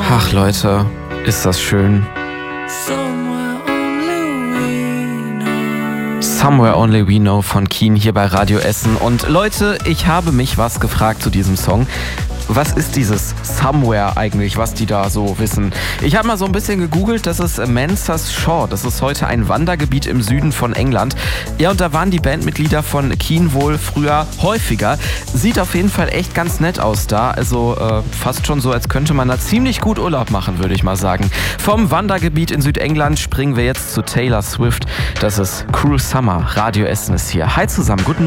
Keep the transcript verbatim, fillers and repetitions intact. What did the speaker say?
Ach Leute, ist das schön. Somewhere Only We Know von Keen hier bei Radio Essen. Und Leute, ich habe mich was gefragt zu diesem Song. Was ist dieses Somewhere eigentlich, was die da so wissen? Ich habe mal so ein bisschen gegoogelt, das ist Mansers Shaw. Das ist heute ein Wandergebiet im Süden von England. Ja, und da waren die Bandmitglieder von Keen wohl früher häufiger. Sieht auf jeden Fall echt ganz nett aus da. Also äh, fast schon so, als könnte man da ziemlich gut Urlaub machen, würde ich mal sagen. Vom Wandergebiet in Südengland springen wir jetzt zu Taylor Swift. Das ist Cruel Summer. Radio Essen ist hier. Hi zusammen, guten